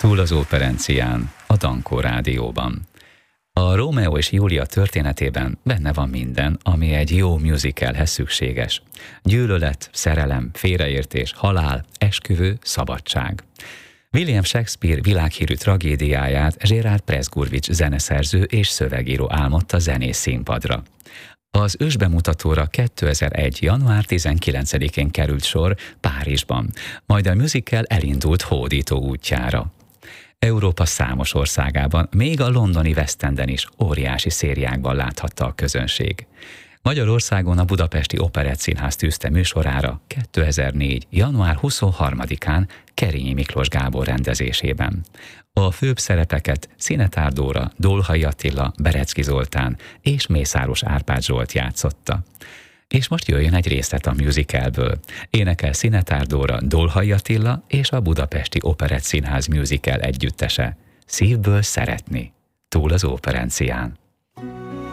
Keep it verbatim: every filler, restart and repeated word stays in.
Túl az Operencián, a Dankó Rádióban. A Rómeó és Júlia történetében benne van minden, ami egy jó musicalhez szükséges. Gyűlölet, szerelem, félreértés, halál, esküvő, szabadság. William Shakespeare világhírű tragédiáját Gerard Presgurvics zeneszerző és szövegíró álmodta zenés színpadra. Az ősbemutatóra kétezer-egy. január tizenkilencedikén került sor Párizsban, majd a musical elindult hódító útjára. Európa számos országában, még a londoni West Enden is óriási szériákban láthatta a közönség. Magyarországon a Budapesti Operettszínház tűzte műsorára kétezer-négy. január huszonharmadikán Kerényi Miklós Gábor rendezésében. A főbb szerepeket Szinetár Dóra, Dolhai Attila, Berecki Zoltán és Mészáros Árpád Zsolt játszotta. És most jöjjön egy részlet a musicalből. Énekel Szinetár Dóra, Dolhai Attila és a Budapesti Operettszínház musical együttese. Szívből szeretni. Túl az Operencián.